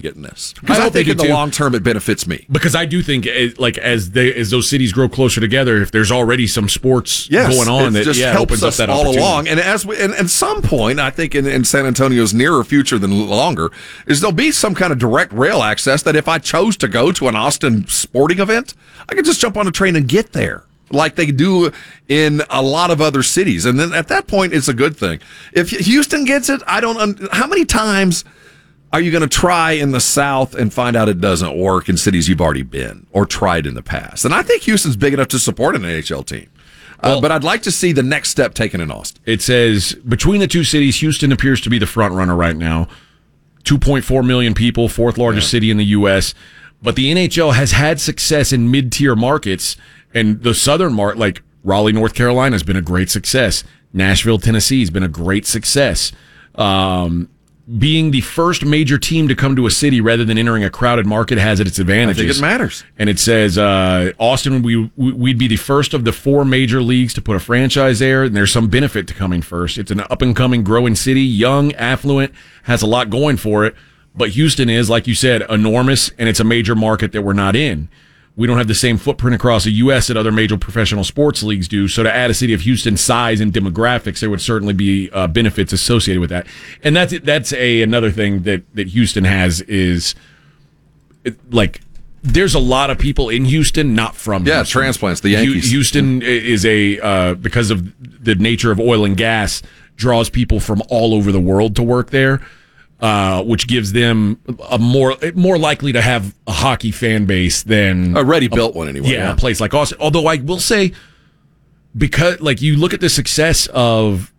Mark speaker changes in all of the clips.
Speaker 1: getting this.
Speaker 2: Because
Speaker 1: I think in the long term it benefits me.
Speaker 2: Because I do think, like as those cities grow closer together, if there's already some sports going on, that
Speaker 1: just helps
Speaker 2: opens
Speaker 1: us
Speaker 2: up that
Speaker 1: all
Speaker 2: opportunity.
Speaker 1: along. And at some point, I think in San Antonio's nearer future than longer, is there'll be some kind of direct rail access that if I chose to go to an Austin sporting event, I could just jump on a train and get there, like they do in a lot of other cities. And then at that point, it's a good thing. If Houston gets it, how many times are you going to try in the South and find out it doesn't work in cities you've already been or tried in the past? And I think Houston's big enough to support an NHL team. But I'd like to see the next step taken in Austin.
Speaker 2: It says, between the two cities, Houston appears to be the front runner right now. 2.4 million people, fourth largest city in the U.S., but the NHL has had success in mid-tier markets, and the southern market, like Raleigh, North Carolina, has been a great success. Nashville, Tennessee has been a great success. Being the first major team to come to a city rather than entering a crowded market has its advantages.
Speaker 1: I think it matters.
Speaker 2: And it says, Austin, we'd be the first of the 4 major leagues to put a franchise there, and there's some benefit to coming first. It's an up-and-coming, growing city, young, affluent, has a lot going for it. But Houston is, like you said, enormous, and it's a major market that we're not in. We don't have the same footprint across the U.S. that other major professional sports leagues do. So to add a city of Houston's size and demographics, there would certainly be benefits associated with that. And that's another thing that Houston has is, like, there's a lot of people in Houston not from Houston.
Speaker 1: Transplants, the Yankees.
Speaker 2: Houston is because of the nature of oil and gas, draws people from all over the world to work there. Which gives them a more likely to have a hockey fan base than
Speaker 1: already built one anyway.
Speaker 2: Yeah, a place like Austin. Although I will say, because like you look at the success of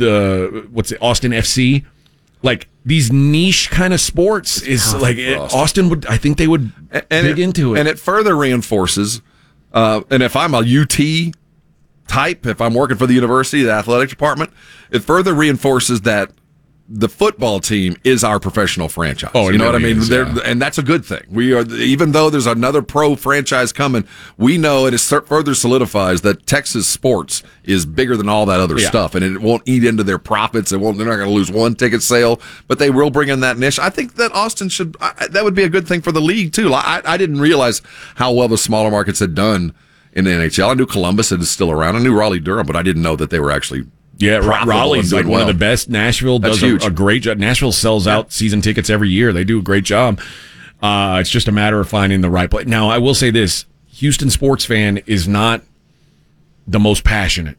Speaker 2: Austin FC, like these niche kind of sports is like Austin would. I think they would dig into it,
Speaker 1: and it further reinforces. And if I'm a UT type, if I'm working for the university, the athletic department, it further reinforces that the football team is our professional franchise.
Speaker 2: Oh,
Speaker 1: you know what I mean? And that's a good thing. We are, even though there's another pro franchise coming, we know it further solidifies that Texas sports is bigger than all that other stuff, and it won't eat into their profits. They're not going to lose one ticket sale, but they will bring in that niche. I think that Austin that would be a good thing for the league too. I didn't realize how well the smaller markets had done in the NHL. I knew Columbus is still around. I knew Raleigh-Durham, but I didn't know that they were actually.
Speaker 2: Yeah, Raleigh's like one of the best. Nashville does a great job. Nashville sells out season tickets every year. They do a great job. It's just a matter of finding the right place. Now, I will say this. Houston sports fan is not the most passionate.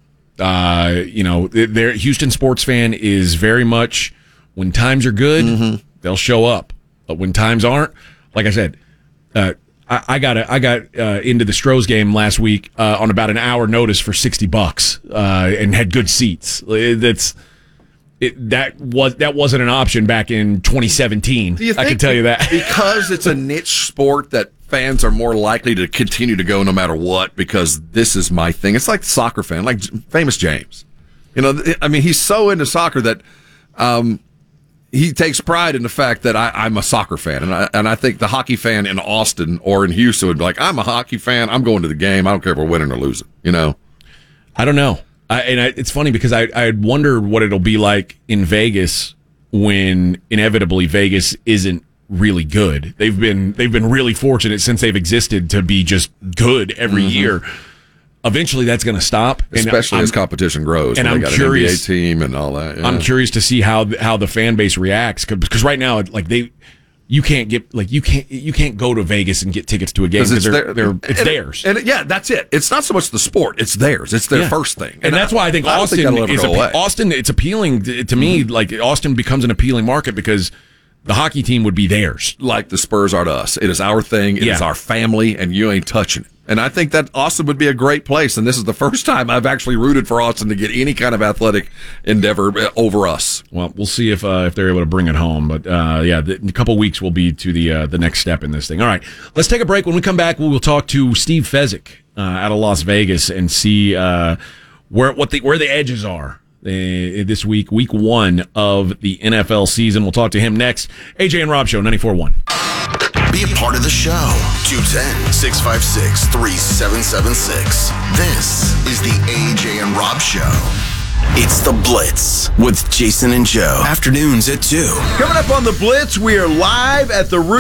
Speaker 2: Houston sports fan is very much, when times are good, they'll show up. But when times aren't, like I said, I got into the Stros game last week on about an hour notice for $60 and had good seats. That wasn't an option back in 2017. I can tell you that,
Speaker 1: because it's a niche sport that fans are more likely to continue to go no matter what, because this is my thing. It's like soccer fan, like Famous James. I mean, he's so into soccer that. He takes pride in the fact that I'm a soccer fan, and I think the hockey fan in Austin or in Houston would be like, I'm a hockey fan. I'm going to the game. I don't care if we're winning or losing.
Speaker 2: I don't know. It's funny because I wonder what it'll be like in Vegas when inevitably Vegas isn't really good. They've been really fortunate since they've existed to be just good every year. Eventually, that's going to stop,
Speaker 1: especially as competition grows.
Speaker 2: And
Speaker 1: I'm
Speaker 2: they got
Speaker 1: curious, an NBA team and all that. Yeah.
Speaker 2: I'm curious to see how the fan base reacts, because right now, like you can't go to Vegas and get tickets to a game because it's theirs.
Speaker 1: And that's it. It's not so much the sport; it's theirs. It's their first thing,
Speaker 2: and that's why I think Austin is Austin. It's appealing to me. Like Austin becomes an appealing market because the hockey team would be theirs,
Speaker 1: like the Spurs are to us. It is our thing. It is our family, and you ain't touching it. And I think that Austin would be a great place. And this is the first time I've actually rooted for Austin to get any kind of athletic endeavor over us.
Speaker 2: Well, we'll see if they're able to bring it home. But in a couple of weeks will be to the next step in this thing. All right, let's take a break. When we come back, we will talk to Steve Fezzik out of Las Vegas and see where the edges are this week 1 of the NFL season. We'll talk to him next. AJ and Rob Show, 94.1.
Speaker 3: Be a part of the show. 210-656-3776. This is the AJ and Rob Show. It's The Blitz with Jason and Joe. Afternoons at 2.
Speaker 4: Coming up on The Blitz, we are live at the